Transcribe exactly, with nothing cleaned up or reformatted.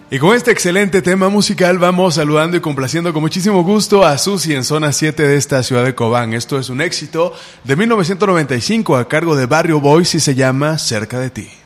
Y con este excelente tema musical vamos saludando y complaciendo con muchísimo gusto a Susi en zona siete de esta ciudad de Cobán. Esto es un éxito de mil novecientos noventa y cinco a cargo de Barrio Boys y se llama Cerca de ti.